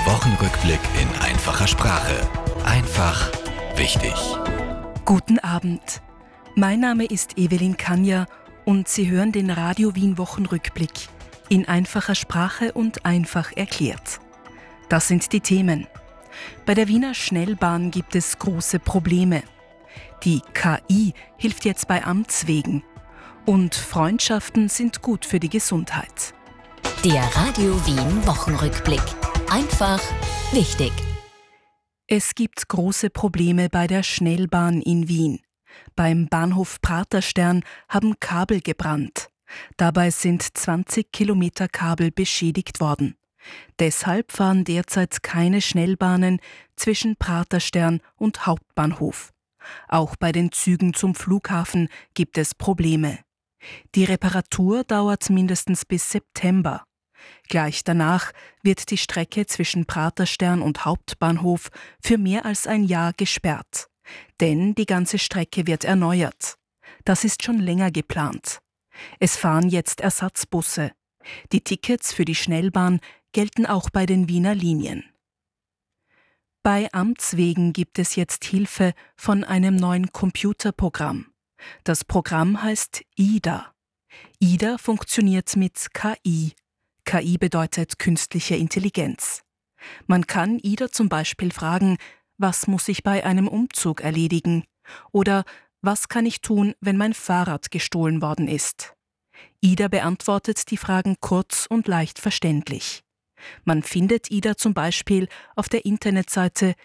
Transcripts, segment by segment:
Der Wochenrückblick in einfacher Sprache. Einfach wichtig. Guten Abend. Mein Name ist Evelyn Kanja und Sie hören den Radio Wien Wochenrückblick in einfacher Sprache und einfach erklärt. Das sind die Themen. Bei der Wiener Schnellbahn gibt es große Probleme. Die KI hilft jetzt bei Amtswegen. Und Freundschaften sind gut für die Gesundheit. Der Radio Wien Wochenrückblick. Einfach wichtig. Es gibt große Probleme bei der Schnellbahn in Wien. Beim Bahnhof Praterstern haben Kabel gebrannt. Dabei sind 20 Kilometer Kabel beschädigt worden. Deshalb fahren derzeit keine Schnellbahnen zwischen Praterstern und Hauptbahnhof. Auch bei den Zügen zum Flughafen gibt es Probleme. Die Reparatur dauert mindestens bis September. Gleich danach wird die Strecke zwischen Praterstern und Hauptbahnhof für mehr als ein Jahr gesperrt. Denn die ganze Strecke wird erneuert. Das ist schon länger geplant. Es fahren jetzt Ersatzbusse. Die Tickets für die Schnellbahn gelten auch bei den Wiener Linien. Bei Amtswegen gibt es jetzt Hilfe von einem neuen Computerprogramm. Das Programm heißt IDA. IDA funktioniert mit KI. KI bedeutet künstliche Intelligenz. Man kann IDA zum Beispiel fragen, was muss ich bei einem Umzug erledigen? Oder was kann ich tun, wenn mein Fahrrad gestohlen worden ist? IDA beantwortet die Fragen kurz und leicht verständlich. Man findet IDA zum Beispiel auf der Internetseite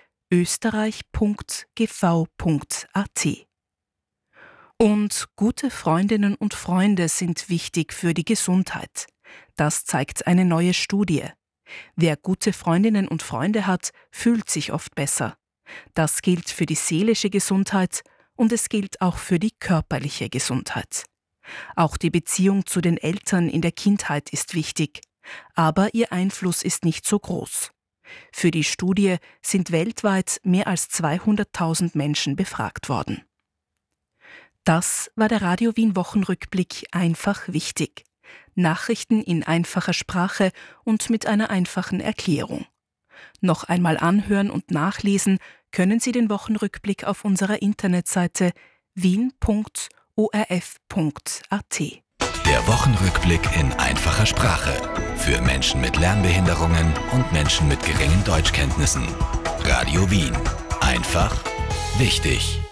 österreich.gv.at. Und gute Freundinnen und Freunde sind wichtig für die Gesundheit. Das zeigt eine neue Studie. Wer gute Freundinnen und Freunde hat, fühlt sich oft besser. Das gilt für die seelische Gesundheit und es gilt auch für die körperliche Gesundheit. Auch die Beziehung zu den Eltern in der Kindheit ist wichtig, aber ihr Einfluss ist nicht so groß. Für die Studie sind weltweit mehr als 200.000 Menschen befragt worden. Das war der Radio Wien Wochenrückblick einfach wichtig. Nachrichten in einfacher Sprache und mit einer einfachen Erklärung. Noch einmal anhören und nachlesen können Sie den Wochenrückblick auf unserer Internetseite wien.orf.at. Der Wochenrückblick in einfacher Sprache. Für Menschen mit Lernbehinderungen und Menschen mit geringen Deutschkenntnissen. Radio Wien. Einfach wichtig.